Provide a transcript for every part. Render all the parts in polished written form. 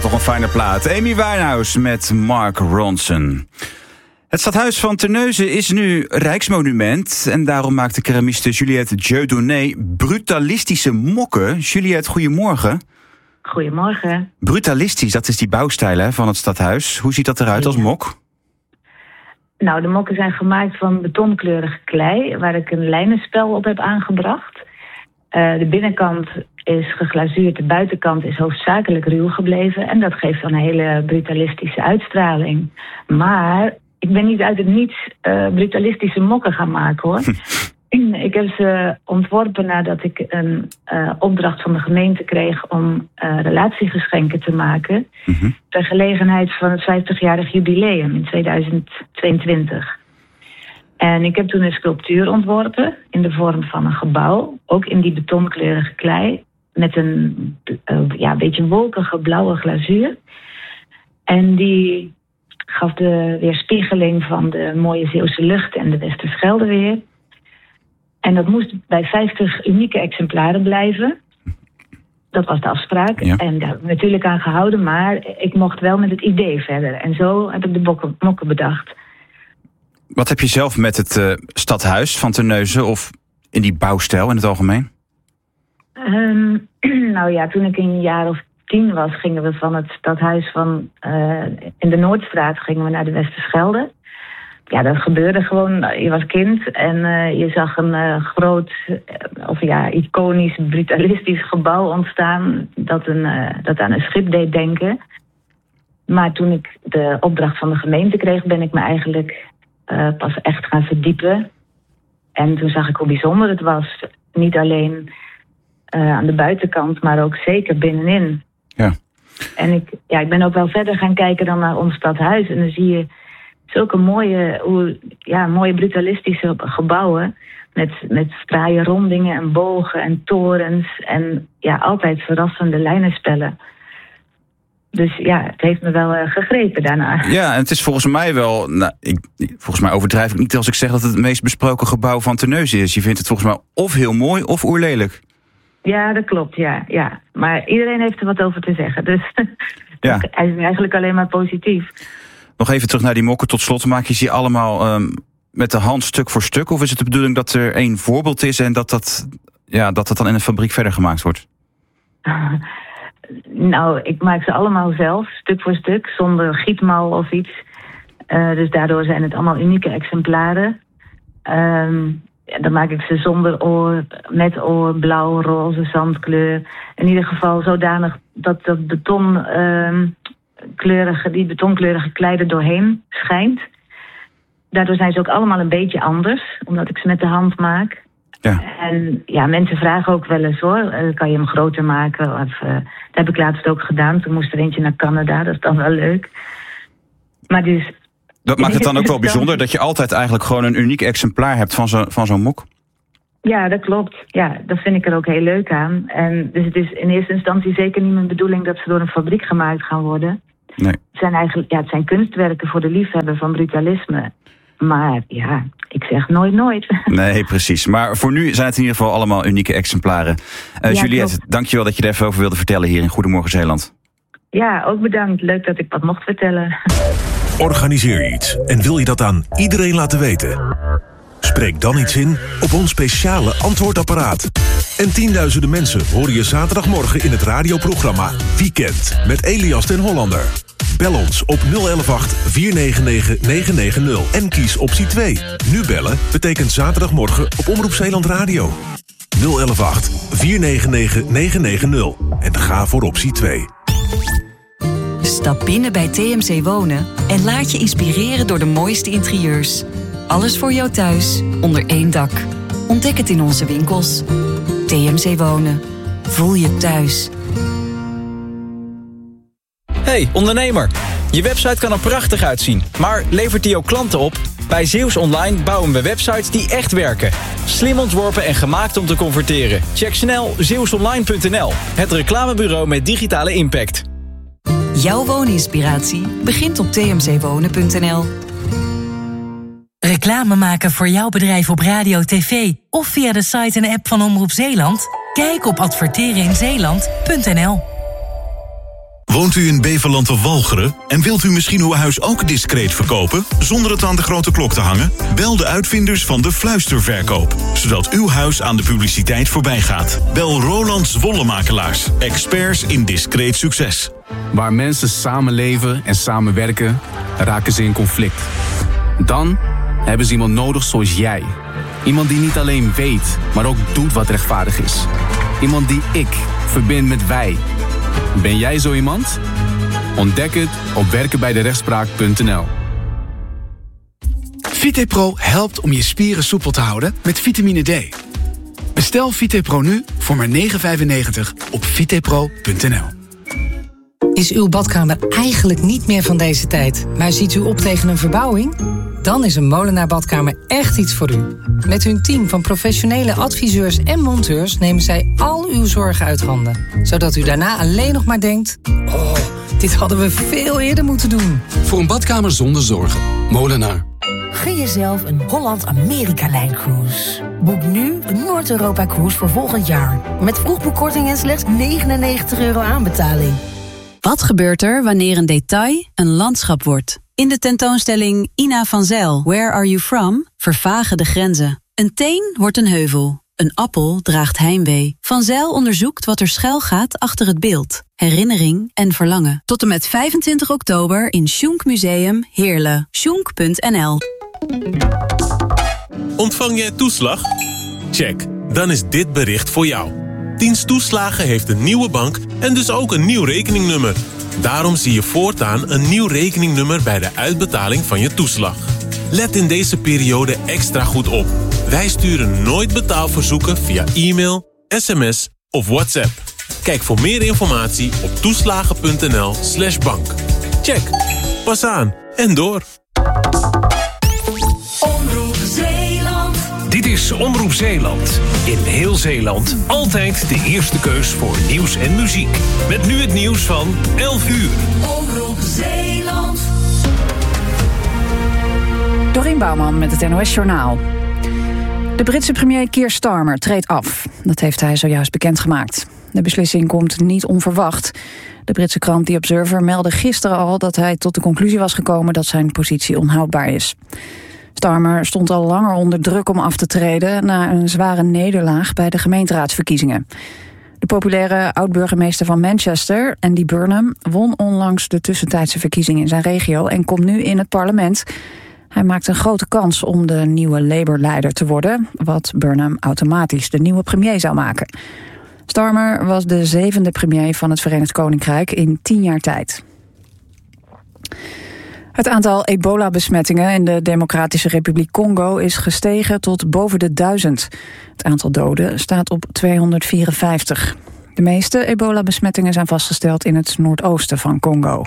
toch een fijne plaat. Amy Winehouse met Mark Ronson. Het stadhuis van Terneuzen is nu Rijksmonument. En daarom maakt de keramiste Juliette Dieudonné brutalistische mokken. Juliette, goedemorgen. Goedemorgen. Brutalistisch, dat is die bouwstijl van het stadhuis. Hoe ziet dat eruit als mok? Nou, de mokken zijn gemaakt van betonkleurige klei, waar ik een lijnenspel op heb aangebracht. De binnenkant is geglazuurd, de buitenkant is hoofdzakelijk ruw gebleven. En dat geeft dan een hele brutalistische uitstraling. Maar ik ben niet uit het niets brutalistische mokken gaan maken, hoor. Ik heb ze ontworpen nadat ik een opdracht van de gemeente kreeg om relatiegeschenken te maken. Ter gelegenheid van het 50-jarig jubileum in 2022. En ik heb toen een sculptuur ontworpen in de vorm van een gebouw. Ook in die betonkleurige klei. Met een beetje wolkige blauwe glazuur. En die gaf de weerspiegeling van de mooie Zeeuwse lucht en de Westerschelde weer. En dat moest bij 50 unieke exemplaren blijven. Dat was de afspraak. Ja. En daar heb ik natuurlijk aan gehouden, maar ik mocht wel met het idee verder. En zo heb ik de mokken bedacht. Wat heb je zelf met het stadhuis van Terneuzen of in die bouwstijl in het algemeen? Nou ja, toen ik een jaar of 10 was, gingen we van het stadhuis van in de Noordstraat gingen we naar de Westerschelde. Ja, dat gebeurde gewoon. Je was kind en je zag een groot, iconisch, brutalistisch gebouw ontstaan dat aan een schip deed denken. Maar toen ik de opdracht van de gemeente kreeg, ben ik me eigenlijk pas echt gaan verdiepen. En toen zag ik hoe bijzonder het was. Niet alleen aan de buitenkant, maar ook zeker binnenin. Ja. En ik ben ook wel verder gaan kijken dan naar ons stadhuis. En dan zie je zulke mooie brutalistische gebouwen. Met fraaie rondingen en bogen en torens. En ja, altijd verrassende lijnenspellen. Dus ja, het heeft me wel gegrepen daarna. Ja, en het is volgens mij wel... volgens mij overdrijf ik niet als ik zeg dat het het meest besproken gebouw van Terneuzen is. Je vindt het volgens mij of heel mooi of oerlelijk. Ja, dat klopt, ja. Maar iedereen heeft er wat over te zeggen. Dus ja. Hij is eigenlijk alleen maar positief. Nog even terug naar die mokken tot slot. Maak je ze allemaal met de hand stuk voor stuk? Of is het de bedoeling dat er één voorbeeld is en dat dan in een fabriek verder gemaakt wordt? Nou, ik maak ze allemaal zelf, stuk voor stuk, zonder gietmal of iets. Dus daardoor zijn het allemaal unieke exemplaren. Dan maak ik ze zonder oor, met oor, blauw, roze, zandkleur. In ieder geval zodanig dat die betonkleurige klei er doorheen schijnt. Daardoor zijn ze ook allemaal een beetje anders, omdat ik ze met de hand maak. Ja. En ja, mensen vragen ook wel eens, hoor, kan je hem groter maken? Of, dat heb ik laatst ook gedaan. Toen moest er eentje naar Canada, dat is dan wel leuk. Maar dus... Dat maakt het dan ook wel bijzonder dat je altijd eigenlijk gewoon een uniek exemplaar hebt van zo'n mok? Ja, dat klopt. Ja, dat vind ik er ook heel leuk aan. En dus het is in eerste instantie zeker niet mijn bedoeling dat ze door een fabriek gemaakt gaan worden. Nee. Het zijn kunstwerken voor de liefhebber van brutalisme. Maar ja, ik zeg nooit. Nee, precies. Maar voor nu zijn het in ieder geval allemaal unieke exemplaren. Juliette, dankjewel dat je er even over wilde vertellen hier in Goedemorgen Zeeland. Ja, ook bedankt. Leuk dat ik wat mocht vertellen. Organiseer je iets en wil je dat aan iedereen laten weten? Spreek dan iets in op ons speciale antwoordapparaat. En tienduizenden mensen horen je zaterdagmorgen in het radioprogramma Weekend met Elias den Hollander. Bel ons op 0118 499 990 en kies optie 2. Nu bellen betekent zaterdagmorgen op Omroep Zeeland Radio. 0118 499 990 en ga voor optie 2. Stap binnen bij TMC Wonen en laat je inspireren door de mooiste interieurs. Alles voor jou thuis, onder één dak. Ontdek het in onze winkels. TMC Wonen. Voel je thuis. Hey, ondernemer. Je website kan er prachtig uitzien, maar levert die ook klanten op? Bij Zeeuws Online bouwen we websites die echt werken. Slim ontworpen en gemaakt om te converteren. Check snel zeeuwsonline.nl. Het reclamebureau met digitale impact. Jouw wooninspiratie begint op tmcwonen.nl. Reclame maken voor jouw bedrijf op radio, tv of via de site en app van Omroep Zeeland? Kijk op advertereninzeeland.nl. Woont u in Beverland of Walcheren en wilt u misschien uw huis ook discreet verkopen, zonder het aan de grote klok te hangen? Bel de uitvinders van de fluisterverkoop, zodat uw huis aan de publiciteit voorbij gaat. Bel Roland Zwollemakelaars, experts in discreet succes. Waar mensen samenleven en samenwerken, raken ze in conflict. Dan hebben ze iemand nodig zoals jij. Iemand die niet alleen weet, maar ook doet wat rechtvaardig is. Iemand die ik verbind met wij. Ben jij zo iemand? Ontdek het op werkenbijderechtspraak.nl. VitePro helpt om je spieren soepel te houden met vitamine D. Bestel VitePro nu voor maar €9,95 op vitepro.nl. Is uw badkamer eigenlijk niet meer van deze tijd, maar ziet u op tegen een verbouwing? Dan is een Molenaar badkamer echt iets voor u. Met hun team van professionele adviseurs en monteurs nemen zij al uw zorgen uit handen. Zodat u daarna alleen nog maar denkt: oh, dit hadden we veel eerder moeten doen. Voor een badkamer zonder zorgen. Molenaar. Gun jezelf een Holland-Amerika-lijn-cruise. Boek nu een Noord-Europa-cruise voor volgend jaar. Met vroegboekkorting en slechts €99 aanbetaling. Wat gebeurt er wanneer een detail een landschap wordt? In de tentoonstelling Ina van Zijl, Where Are You From? Vervagen de grenzen. Een teen wordt een heuvel. Een appel draagt heimwee. Van Zijl onderzoekt wat er schuil gaat achter het beeld. Herinnering en verlangen. Tot en met 25 oktober in Schunk Museum Heerlen. Schunk.nl. Ontvang jij toeslag? Check, dan is dit bericht voor jou. Dienst Toeslagen heeft een nieuwe bank en dus ook een nieuw rekeningnummer. Daarom zie je voortaan een nieuw rekeningnummer bij de uitbetaling van je toeslag. Let in deze periode extra goed op. Wij sturen nooit betaalverzoeken via e-mail, sms of WhatsApp. Kijk voor meer informatie op toeslagen.nl/bank. Check, pas aan en door. Omroep Zeeland. Dit is Omroep Zeeland. In heel Zeeland altijd de eerste keus voor nieuws en muziek. Met nu het nieuws van 11 uur. Omroep Zeeland. Dorien Bouwman met het NOS Journaal. De Britse premier Keir Starmer treedt af. Dat heeft hij zojuist bekendgemaakt. De beslissing komt niet onverwacht. De Britse krant The Observer meldde gisteren al dat hij tot de conclusie was gekomen dat zijn positie onhoudbaar is. Starmer stond al langer onder druk om af te treden na een zware nederlaag bij de gemeenteraadsverkiezingen. De populaire oud-burgemeester van Manchester, Andy Burnham, won onlangs de tussentijdse verkiezingen in zijn regio en komt nu in het parlement. Hij maakt een grote kans om de nieuwe Labour-leider te worden, wat Burnham automatisch de nieuwe premier zou maken. Starmer was de 7e premier van het Verenigd Koninkrijk in 10 jaar tijd. Het aantal ebola-besmettingen in de Democratische Republiek Congo is gestegen tot boven de 1000. Het aantal doden staat op 254. De meeste ebola-besmettingen zijn vastgesteld in het noordoosten van Congo.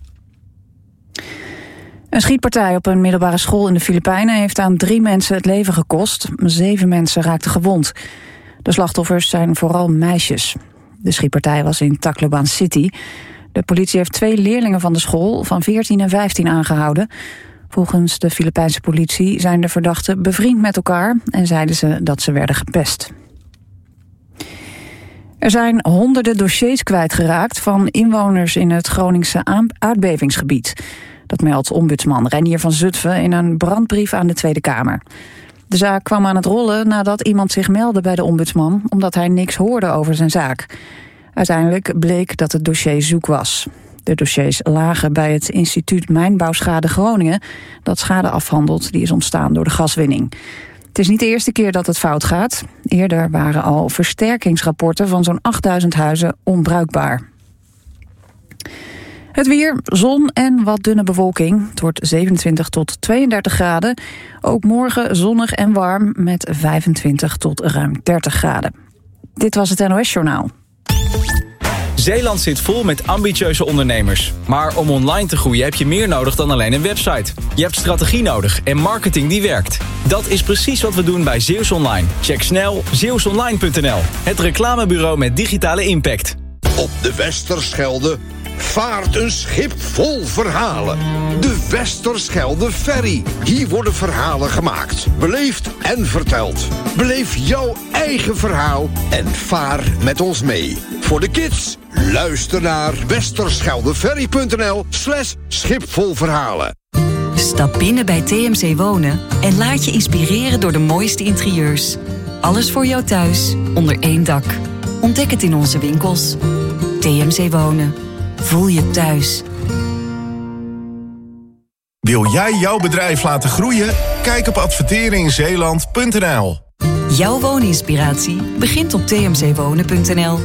Een schietpartij op een middelbare school in de Filipijnen heeft aan 3 mensen het leven gekost. 7 mensen raakten gewond. De slachtoffers zijn vooral meisjes. De schietpartij was in Tacloban City. De politie heeft 2 leerlingen van de school van 14 en 15 aangehouden. Volgens de Filipijnse politie zijn de verdachten bevriend met elkaar en zeiden ze dat ze werden gepest. Er zijn honderden dossiers kwijtgeraakt van inwoners in het Groningse aardbevingsgebied. Dat meldt ombudsman Reinier van Zutphen in een brandbrief aan de Tweede Kamer. De zaak kwam aan het rollen nadat iemand zich meldde bij de ombudsman omdat hij niks hoorde over zijn zaak. Uiteindelijk bleek dat het dossier zoek was. De dossiers lagen bij het instituut Mijnbouwschade Groningen, dat schade afhandelt die is ontstaan door de gaswinning. Het is niet de eerste keer dat het fout gaat. Eerder waren al versterkingsrapporten van zo'n 8000 huizen onbruikbaar. Het weer, zon en wat dunne bewolking. Het wordt 27 tot 32 graden. Ook morgen zonnig en warm met 25 tot ruim 30 graden. Dit was het NOS Journaal. Zeeland zit vol met ambitieuze ondernemers. Maar om online te groeien heb je meer nodig dan alleen een website. Je hebt strategie nodig en marketing die werkt. Dat is precies wat we doen bij Zeeuws Online. Check snel zeeuwsonline.nl. Het reclamebureau met digitale impact. Op de Westerschelde vaart een schip vol verhalen. De Westerschelde Ferry. Hier worden verhalen gemaakt, beleefd en verteld. Beleef jouw eigen verhaal en vaar met ons mee. Voor de kids Luister naar westerscheldeferry.nl/schipvolverhalen. Stap binnen bij TMC Wonen en laat je inspireren door de mooiste interieurs. Alles voor jou thuis, onder één dak. Ontdek het in onze winkels. TMC Wonen. Voel je thuis. Wil jij jouw bedrijf laten groeien? Kijk op adverteringzeeland.nl. Jouw wooninspiratie begint op tmcwonen.nl.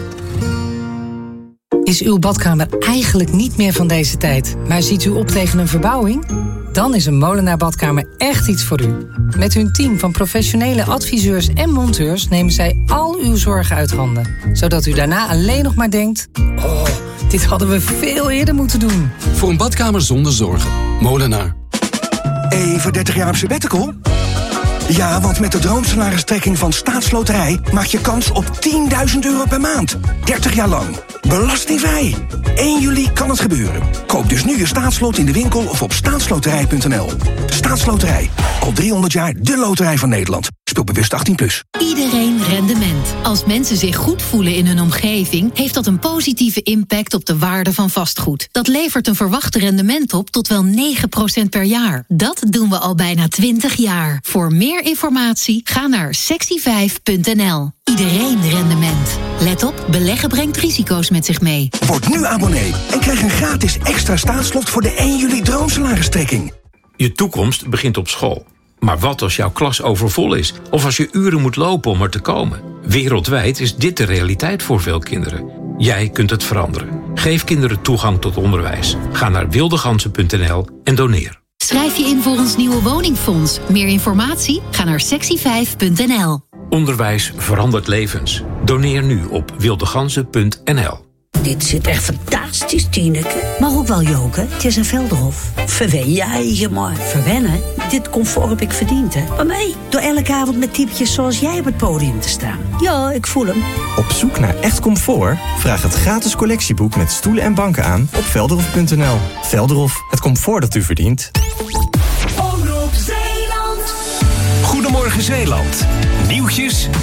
Is uw badkamer eigenlijk niet meer van deze tijd, maar ziet u op tegen een verbouwing? Dan is een Molenaar Badkamer echt iets voor u. Met hun team van professionele adviseurs en monteurs nemen zij al uw zorgen uit handen. Zodat u daarna alleen nog maar denkt: oh, dit hadden we veel eerder moeten doen. Voor een badkamer zonder zorgen. Molenaar. Even 30 jaar op sabbatical? Ja, want met de droomsalaristrekking van Staatsloterij maak je kans op €10.000 per maand. 30 jaar lang. Belastingvrij. 1 juli kan het gebeuren. Koop dus nu je staatslot in de winkel of op staatsloterij.nl. Staatsloterij. Al 300 jaar de loterij van Nederland. Speel bewust 18+. Iedereen rendement. Als mensen zich goed voelen in hun omgeving, heeft dat een positieve impact op de waarde van vastgoed. Dat levert een verwacht rendement op tot wel 9% per jaar. Dat doen we al bijna 20 jaar. Voor meer informatie ga naar sexy5.nl. Iedereen rendement. Let op, beleggen brengt risico's met zich mee. Word nu abonnee en krijg een gratis extra staatslot voor de 1 juli droomsalaristrekking. Je toekomst begint op school. Maar wat als jouw klas overvol is? Of als je uren moet lopen om er te komen? Wereldwijd is dit de realiteit voor veel kinderen. Jij kunt het veranderen. Geef kinderen toegang tot onderwijs. Ga naar wildegansen.nl en doneer. Schrijf je in voor ons nieuwe woningfonds. Meer informatie? Ga naar sexy5.nl. Onderwijs verandert levens. Doneer nu op wildegansen.nl. Dit zit echt fantastisch, Tineke. Maar ook wel joken. Het is een Velderhof. Verwen jij je maar. Verwennen? Dit comfort heb ik verdiend, hè. Maar mij? Door elke avond met typetjes zoals jij op het podium te staan. Ja, ik voel hem. Op zoek naar echt comfort? Vraag het gratis collectieboek met stoelen en banken aan op velderhof.nl. Velderhof, het comfort dat u verdient. Goedemorgen Zeeland. Nieuwtjes